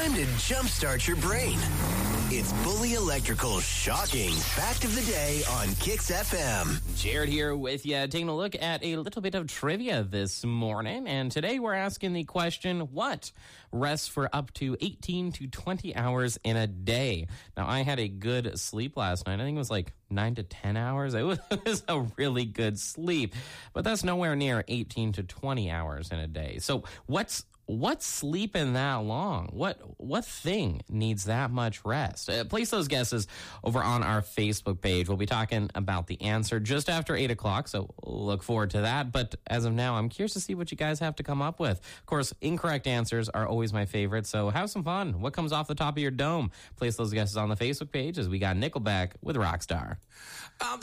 Time to jumpstart your brain. It's Bully Electrical's shocking fact of the day on Kix FM. Jared here with you, taking a look at a little bit of trivia this morning. And today we're asking the question, what rests for up to 18 to 20 hours in a day? Now, I had a good sleep last night. I think it was like 9 to 10 hours. It was a really good sleep, but that's nowhere near 18 to 20 hours in a day. So what's sleeping that long? What thing needs that much rest? Place those guesses over on our Facebook page. We'll be talking about the answer just after 8 o'clock, so look forward to that. But as of now, I'm curious to see what you guys have to come up with. Of course, incorrect answers are always my favorite, so have some fun. What comes off the top of your dome? Place those guesses on the Facebook page as we got Nickelback with Rockstar.